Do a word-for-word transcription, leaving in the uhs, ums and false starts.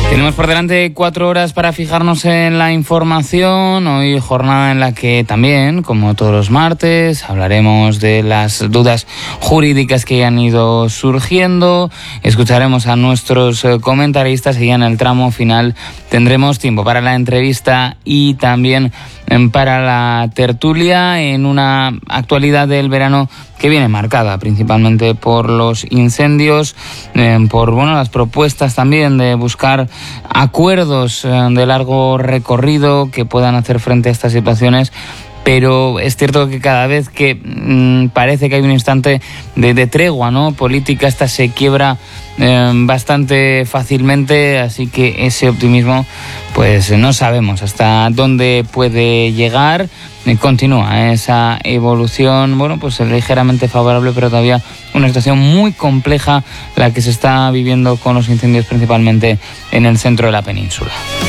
Tenemos por delante cuatro horas para fijarnos en la información. Hoy jornada en la que también, como todos los martes, hablaremos de las dudas jurídicas que han ido surgiendo. Escucharemos a nuestros comentaristas y ya en el tramo final tendremos tiempo para la entrevista y también para la tertulia en una actualidad del verano que viene marcada principalmente por los incendios, eh, por bueno las propuestas también de buscar acuerdos eh, de largo recorrido que puedan hacer frente a estas situaciones. Pero es cierto que cada vez que mmm, parece que hay un instante de, de tregua, ¿no?, política, esta se quiebra eh, bastante fácilmente, así que ese optimismo, pues no sabemos hasta dónde puede llegar. Eh, continúa esa evolución, bueno, pues ligeramente favorable, pero todavía una situación muy compleja la que se está viviendo con los incendios, principalmente en el centro de la península.